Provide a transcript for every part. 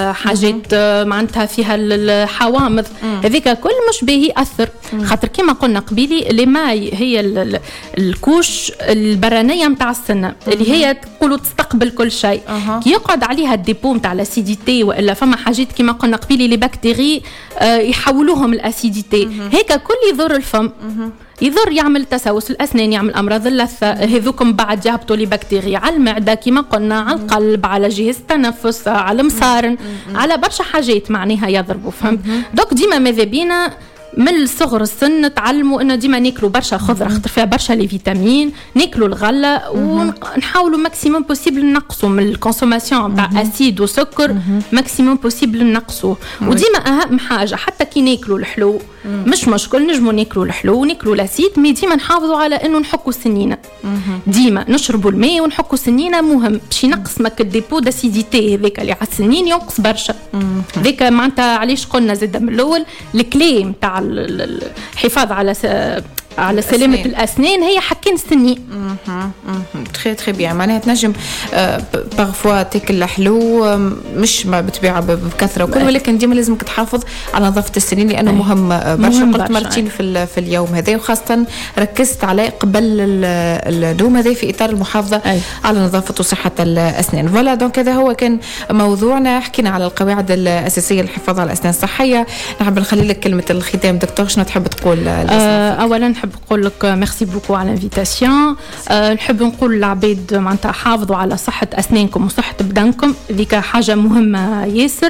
حاجات معناتها فيها الحوامض، هذيك كل مش باهي يأثر. خاطر كما قلنا قبيلي لماي هي الكوش البرانية متاع السنة اللي هي تقولوا تستقبل كل شيء. كي يقعد عليها الديبو متاع الاسيديتي والا فما حاجات كما قلنا قبيلي لي بكتيري يحولوهم الاسيديتي، هيك كل يضر الفم، يضر يعمل تسوس الأسنان، يعمل أمراض اللثة، هذوكم بعد يهبطوا لي بكتيريا على المعدة كما قلنا، على القلب، على جهاز التنفس، على المصارن، على برشا حاجات معناها يضربوا. فهمت؟ دوك ديما ماذا بينا من الصغر السن نتعلموا انه ديما ناكلوا برشا خضره خاطر فيها برشا لي فيتامين، ناكلوا الغله ونحاولوا ماكسيموم بوسيبل نقصوا من الكونسوماسيون تاع اسيد وسكر، ماكسيموم بوسيبل نقصوه. وديما اهم حاجه حتى كي ناكلوا الحلو مش مشكل نجموا ناكلوا الحلو وناكلوا الاسيد، مي ديما نحافظوا على انه نحكوا السنينه، ديما نشربوا الماء ونحكوا السنينه، مهم باش ينقص ماك الديبو داسيديتي هذاك اللي على السنين ينقص برشا. هذاك معناتها علاش قلنا زاد من الاول الكلي نتاع الحفاظ على سلامة الأسنان هي حكين السنين. تخي تخي بيان. معناها تنجم بارفوا تاكل حلو مش ما بتبيع بكثرة وكل، ولكن ديما لازمك تحافظ على نظافة السنين لأنه مهم برشا. قلت مرتين في اليوم هذا، وخاصة ركزت عليه قبل النوم هذا في إطار المحافظة على نظافة وصحة الأسنان. فوالا دونك هذا هو كان موضوعنا، حكينا على القواعد الأساسية للحفاظ على الأسنان الصحية. نحب نخلي لك كلمة الختام دكتور، شنو تحب تقول؟ أولا نحب نقول لك ميرسي بوكو على الانفيتاسيون. نحب نقول للعباد معناتها حافظوا على صحة أسنانكم وصحة بدنكم، ذيك حاجة مهمة ياسر.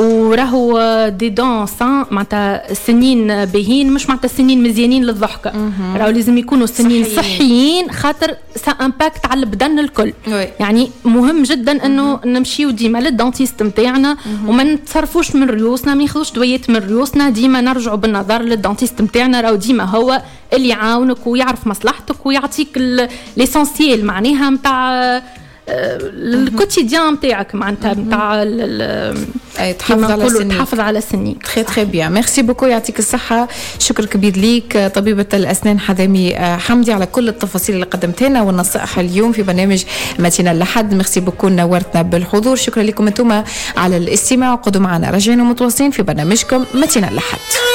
وراهو دي دون سان معناتها السنين باهين، مش معناتها السنين مزيانين للضحكة، راهو لازم يكونوا السنين صحيين خاطر سا امباكت على البدن الكل. يعني مهم جدا انه نمشيو ديما للدانتيست نتاعنا وما نتصرفوش من ريوسنا، ما ناخذوش دويات من ريوسنا، ديما نرجعوا بالنظر للدانتيست نتاعنا، راهو ديما هو اللي يعاونك ويعرف مصلحتك ويعطيك ليسونسيال معناها نتاع الكوتيديان نتاعك، معناتها نتاع تحافظ على سنين. تري تري بيان. ميرسي بوكو، يعطيك الصحة. شكر كبير ليك طبيبة الأسنان حذامي حمدي على كل التفاصيل اللي قدمتها لنا والنصائح اليوم في برنامج ماتينا لحد. ميرسي بوكو، نورتنا بالحضور. شكرا لكم انتم على الاستماع، وقعدوا معنا راجعين ومتواصلين في برنامجكم ماتينا لحد.